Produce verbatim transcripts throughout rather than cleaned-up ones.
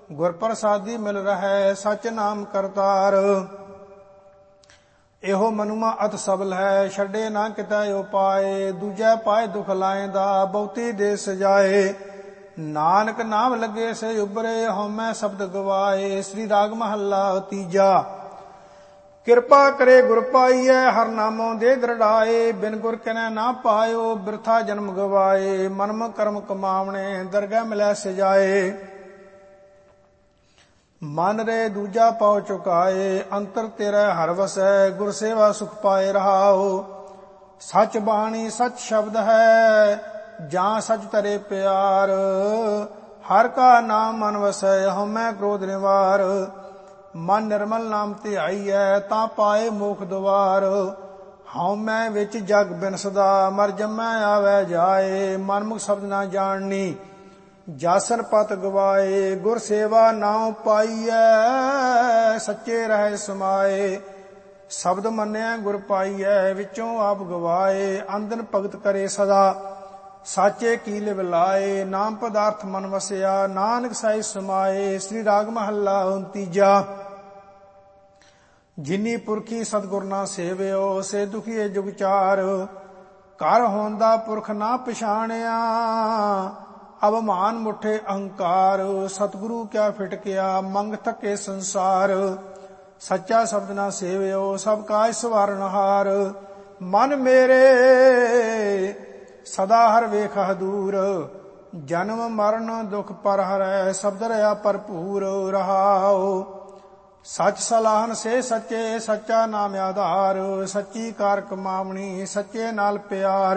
ਗੁਰ ਪ੍ਰਸਾਦੀ ਮਿਲ ਰਹੈ ਸਚ ਨਾਮ ਕਰਤਾਰ। ਇਹੋ ਮਨੁਮਾ ਅਤ ਸਬਲ ਹੈ ਛੱਡੇ ਨਾ ਕਿਤੈ ਉਪਾਏ, ਦੂਜੈ ਪਾਏ ਦੁਖ ਲਾਇਂਦਾ ਬਹੁਤੀ ਦੇ ਸਜਾਏ। ਨਾਨਕ ਨਾਮ ਲੱਗੇ ਸੇ ਉਬਰੇ ਹਉਮੈ ਸ਼ਬਦ ਗਵਾਏ। ਸ੍ਰੀ ਰਾਗ ਮਹੱਲਾ ਤੀਜਾ। ਕਿਰਪਾ ਕਰੇ ਗੁਰ ਪਾਈਐ ਹਰ ਨਾਮੋਂ ਦੇ ਦ੍ਰਿੜਾਏ, ਬਿਨ ਗੁਰ ਕਨੈ ਨਾ ਪਾਇਓ ਬਿਰਥਾ ਜਨਮ ਗਵਾਏ। ਮਨਮ ਕਰਮ ਕਮਾਵਣੇ ਦਰਗਹਿ ਮਿਲੈ ਸਜਾਏ, ਮਨ ਰੇ ਦੂਜਾ ਪਾਉ ਚੁਕਾਏ। ਅੰਤਰ ਤੇਰਾ ਹਰ ਵਸੈ ਗੁਰ ਸੇਵਾ ਸੁਖ ਪਾਏ ਰਹਾਓ। ਸਚ ਬਾਣੀ ਸਚ ਸ਼ਬਦ ਹੈ ਜਾਂ ਸਚ ਤਰੇ ਪਿਆਰ, ਹਰ ਕਾ ਨਾਮ ਮਨ ਵਸੈ ਹਉਮੈ ਕ੍ਰੋਧ ਨਿਵਾਰ। ਮਨ ਨਿਰਮਲ ਨਾਮ ਧਿਆਈਐ ਤਾਂ ਪਾਏ ਮੋਖ ਦੁਆਰ, ਹਉਮੈ ਵਿੱਚ ਜਗ ਬਿਨਸਦਾ ਮਰ ਜੰਮੈ ਆਵੈ ਜਾਏ। ਮਨਮੁਖ ਸ਼ਬਦ ਨਾ ਜਾਣਨੀ ਜਾਸਰ ਪਤ ਗਵਾਏ, ਗੁਰ ਸੇਵਾ ਨਾਉ ਪਾਈਐ ਸੱਚੇ ਰਹਿ ਸਮਾਏ। ਸ਼ਬਦ ਮੰਨਿਆ ਗੁਰ ਪਾਈਐ ਵਿੱਚੋਂ ਆਪ ਗਵਾਏ, ਅੰਦਨ ਭਗਤ ਕਰੇ ਸਦਾ ਸਾਚੇ ਕੀ ਲਿਵ ਲਾਏ। ਨਾਮ ਪਦਾਰਥ ਮਨ ਵਸਿਆ ਨਾਨਕ ਸਾਈ ਸਮਾਏ। ਸ੍ਰੀ ਰਾਗ ਮਹੱਲਾ ਤੀਜਾ। ਜਿਨੀ ਪੁਰਖੀ ਸਤਿਗੁਰ ਨਾ ਸੇਵਿਓ ਸੇ ਦੁਖੀਏ ਜੁਗ ਚਾਰ, ਘਰ ਹੋਂਦਾ ਪੁਰਖ ਨਾ ਪਛਾਣਿਆ ਅਵਮਾਨ ਮੁਠੇ ਅਹੰਕਾਰ। ਸਤਿਗੁਰੂ ਕਿਆ ਫਿਟਕਿਆ ਮੰਗ ਥਕੇ ਸੰਸਾਰ, ਸੱਚਾ ਸ਼ਬਦ ਨਾ ਸੇਵਿਓ ਸਭ ਕਾਜ ਸਵਾਰਨਹਾਰ। ਮਨ ਮੇਰੇ ਸਦਾ ਹਰ ਵੇਖ ਹਦੂਰ, ਜਨਮ ਮਰਨ ਦੁਖ ਪਰ ਹਰੈ ਸ਼ਬਦ ਰਿਆ ਭਰਪੂਰ ਰਹਾਓ। ਸਚ ਸਲਾਹਨ ਸੇ ਸੱਚੇ ਸੱਚਾ ਨਾਮ ਆਧਾਰ, ਸੱਚੀ ਕਾਰ ਕਮਾਵਣੀ ਸੱਚੇ ਨਾਲ ਪਿਆਰ।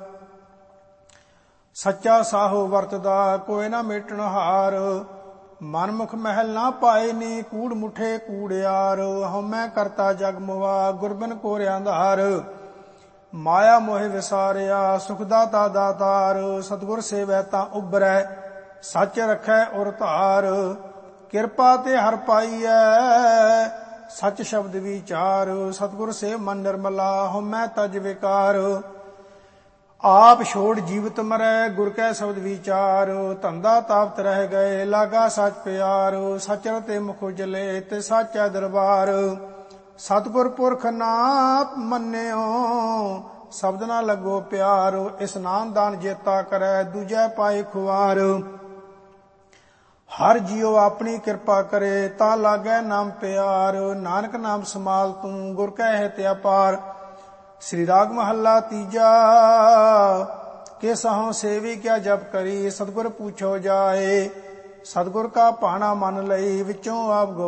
ਸੱਚਾ ਸਾਹੋ ਵਰਤਦਾ ਕੋਈ ਨਾ ਮੇਟਣ ਹਾਰ, ਮਨਮੁਖ ਮਹਿਲ ਨਾ ਪਾਏ ਨੀ ਕੂੜ ਮੁਠੇ ਕੂੜਿਆਰ। ਹਉਮੈ ਕਰਤਾ ਜਗ ਮੁਆ ਗੁਰਬਿਨ ਕੋਰਿ ਅੰਧਾਰ, ਮਾਇਆ ਮੋਹਿ ਵਿਸਾਰਿਆ ਸੁਖ ਦਾਤਾ ਦਾਤਾਰ। ਸਤਿਗੁਰ ਸੇਵੈ ਤਾਂ ਉਬਰੈ ਸੱਚ ਰਖੈ ਉਰ ਧਾਰ, ਕਿਰਪਾ ਤੇ ਹਰ ਪਾਈਐ ਸਚ ਸ਼ਬਦ ਵਿਚਾਰ। ਸਤਿਗੁਰ ਸੇਵ ਮਨ ਨਿਰਮਲਾ ਹਉਮੈ ਤਜ ਵਿਕਾਰ, ਆਪ ਛੋੜ ਜੀਵਤ ਮਰੈ ਗੁਰ ਕੈ ਸ਼ਬਦ ਵਿਚਾਰ। ਧੰਦਾ ਤਾਪਤ ਰਹਿ ਗਏ ਲਾਗਾ ਸਚ ਪਿਆਰ, ਸਚ ਰਤੇ ਮੁਖ ਉਜਲੇ ਤੇ ਸਾਚਾ ਦਰਬਾਰ। ਸਤਿਗੁਰ ਪੁਰਖ ਨਾ ਮੰਨਿਓ ਸ਼ਬਦ ਨਾ ਲੱਗੋ ਪਿਆਰ, ਇਸਨਾਨ ਦਾਨ ਜੇਤਾ ਕਰੈ ਦੂਜੈ ਪਾਏ ਖੁਆਰ। ਹਰ ਜੀਉ ਆਪਣੀ ਕਿਰਪਾ ਕਰੇ ਤਾਂ ਲਾਗੈ ਨਾਮ ਪਿਆਰ, ਨਾਨਕ ਨਾਮ ਸਮਾਲ ਤੂੰ ਗੁਰ ਕੈ ਹੈ ਤੇ ਅਪਾਰ। ਸ੍ਰੀ ਰਾਗ ਮਹੱਲਾ ਤੀਜਾ। ਕਿਸ ਹਉ ਸੇਵੀ ਕਿਆ ਜਪ ਕਰੀ ਸਤਿਗੁਰ ਪੁੱਛੋ ਜਾਏ, ਸਤਿਗੁਰ ਕਾ ਭਾਣਾ ਮੰਨ ਲਈ ਵਿੱਚੋਂ ਆਪ